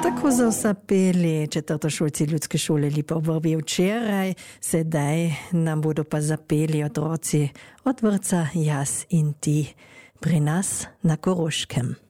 Tako so zapeli četvrtošolci Ljudske šole Lipovrbi včeraj, sedaj nam bodo pa zapeli otroci od vrtca Jaz in ti pri nas na Koroškem.